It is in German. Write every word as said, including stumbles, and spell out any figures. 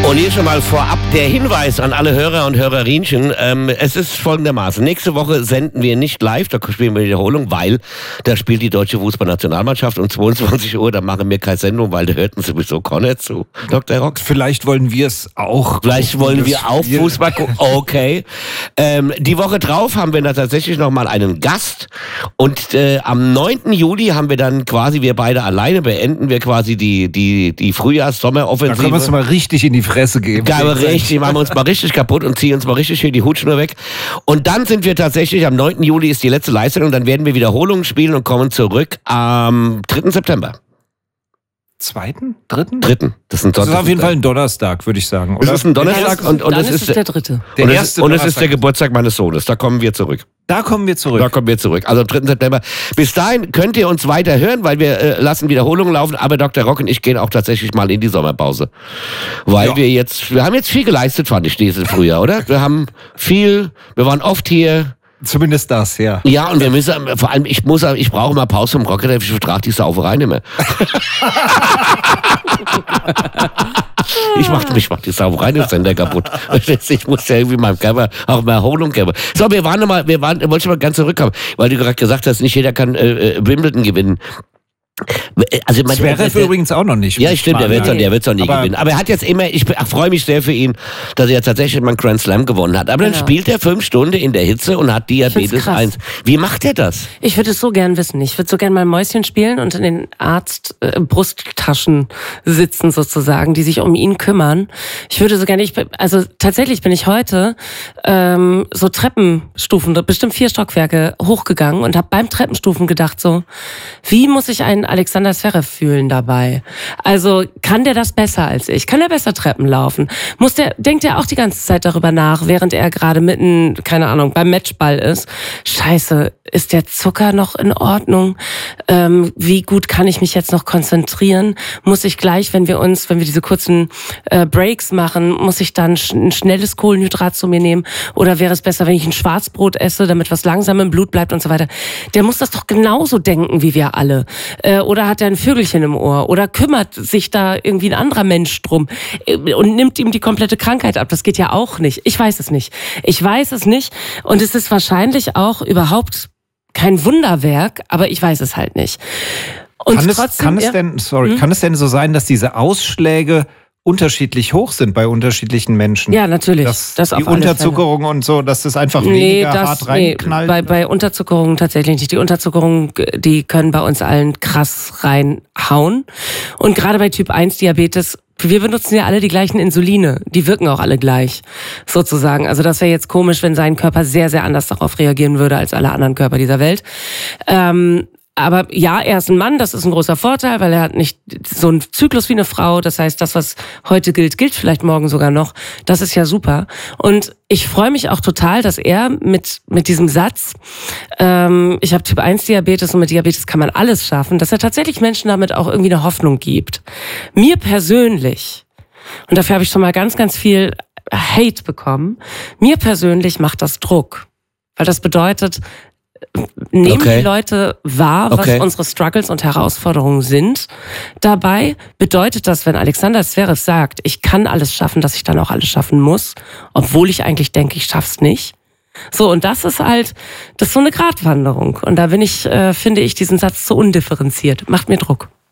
Und hier schon mal vorab der Hinweis an alle Hörer und Hörerinchen. Ähm, es ist folgendermaßen. Nächste Woche senden wir nicht live, da spielen wir Wiederholung, weil da spielt die deutsche Fußballnationalmannschaft um zweiundzwanzig Uhr. Da machen wir keine Sendung, weil da hörten sowieso Conner zu. Doktor Rock? Vielleicht wollen wir es auch. Vielleicht wollen wir auch Fußball gucken. Okay. Ähm, die Woche drauf haben wir da tatsächlich nochmal einen Gast. Und äh, am neunten Juli haben wir dann quasi, wir beide alleine, beenden wir quasi die, die, die Frühjahrs-Sommeroffensive. Da können wir uns mal richtig in die Fresse geben. Ja, aber richtig, machen wir uns mal richtig kaputt und ziehen uns mal richtig schön die Hutschnur weg. Und dann sind wir tatsächlich, am neunten Juli ist die letzte Leistung und dann werden wir Wiederholungen spielen und kommen zurück am dritten September. Zweiten? Dritten? Dritten. Das ist, ein das ist auf jeden Fall ein Donnerstag, würde ich sagen. Oder? Das ist ein Donnerstag ja, und, und es ist, ist der dritte. Der und erste es, und es ist der Geburtstag meines Sohnes. Da kommen wir zurück. Da kommen wir zurück. Da kommen wir zurück. Also am dritten September. Bis dahin könnt ihr uns weiter hören, weil wir äh, lassen Wiederholungen laufen. Aber Doktor Rock und ich gehen auch tatsächlich mal in die Sommerpause. Weil ja. wir jetzt, wir haben jetzt viel geleistet, fand ich, dieses Frühjahr, oder? Wir haben viel, wir waren oft hier. Zumindest das, ja. Ja, und wir müssen, vor allem, ich muss, ich brauche mal Pause vom Rocket, ich vertrage die Sauferei nicht mehr. Ich mach, ich mach die Sauerei im Sender kaputt. Ich muss ja irgendwie meinem Körper auch mal Erholung geben. So, wir waren nochmal, wir waren, wollte ich mal ganz zurückkommen, weil du gerade gesagt hast, nicht jeder kann äh, Wimbledon gewinnen. Also das wäre übrigens auch noch nicht. Ja, stimmt, der wird es nee. nie aber gewinnen. Aber er hat jetzt immer, ich freue mich sehr für ihn, dass er tatsächlich mal einen Grand Slam gewonnen hat. Aber genau. Dann spielt er fünf Stunden in der Hitze und hat Diabetes eins. Wie macht er das? Ich würde es so gern wissen. Ich würde so gern mal Mäuschen spielen und in den Arzt äh, Brusttaschen sitzen sozusagen, die sich um ihn kümmern. Ich würde so gerne, ich, also tatsächlich bin ich heute ähm, so Treppenstufen, bestimmt vier Stockwerke hochgegangen und habe beim Treppenstufen gedacht so, wie muss ich einen Alexander Zverev fühlen dabei. Also kann der das besser als ich? Kann der besser Treppen laufen? Muss der, denkt er auch die ganze Zeit darüber nach, während er gerade mitten, keine Ahnung, beim Matchball ist? Scheiße, ist der Zucker noch in Ordnung? Ähm, wie gut kann ich mich jetzt noch konzentrieren? Muss ich gleich, wenn wir uns, wenn wir diese kurzen äh, Breaks machen, muss ich dann sch- ein schnelles Kohlenhydrat zu mir nehmen? Oder wäre es besser, wenn ich ein Schwarzbrot esse, damit was langsam im Blut bleibt und so weiter? Der muss das doch genauso denken wie wir alle. Äh, oder hat er ein Vögelchen im Ohr? Oder kümmert sich da irgendwie ein anderer Mensch drum und nimmt ihm die komplette Krankheit ab? Das geht ja auch nicht. Ich weiß es nicht. Ich weiß es nicht. Und es ist wahrscheinlich auch überhaupt kein Wunderwerk, aber ich weiß es halt nicht. Und kann trotzdem, es, kann es denn, sorry, hm? kann es denn so sein, dass diese Ausschläge unterschiedlich hoch sind bei unterschiedlichen Menschen? Ja, natürlich. Dass das die Unterzuckerung und so, dass das einfach nee, weniger das, hart reinknallt? Nee, bei, bei Unterzuckerung tatsächlich nicht. Die Unterzuckerung, die können bei uns allen krass reinhauen. Und gerade bei Typ eins Diabetes, wir benutzen ja alle die gleichen Insuline. Die wirken auch alle gleich, sozusagen. Also das wäre jetzt komisch, wenn sein Körper sehr, sehr anders darauf reagieren würde als alle anderen Körper dieser Welt. Ähm, Aber ja, er ist ein Mann, das ist ein großer Vorteil, weil er hat nicht so einen Zyklus wie eine Frau. Das heißt, das, was heute gilt, gilt vielleicht morgen sogar noch. Das ist ja super. Und ich freue mich auch total, dass er mit mit diesem Satz, ähm, ich habe Typ eins Diabetes und mit Diabetes kann man alles schaffen, dass er tatsächlich Menschen damit auch irgendwie eine Hoffnung gibt. Mir persönlich, und dafür habe ich schon mal ganz, ganz viel Hate bekommen, mir persönlich macht das Druck. Weil das bedeutet, nehmen okay. die Leute wahr, was okay. unsere Struggles und Herausforderungen sind. Dabei bedeutet das, wenn Alexander Zverev sagt, ich kann alles schaffen, dass ich dann auch alles schaffen muss, obwohl ich eigentlich denke, ich schaff's nicht. So, und das ist halt, das ist so eine Gratwanderung. Und da bin ich, äh, finde ich diesen Satz zu undifferenziert. Macht mir Druck.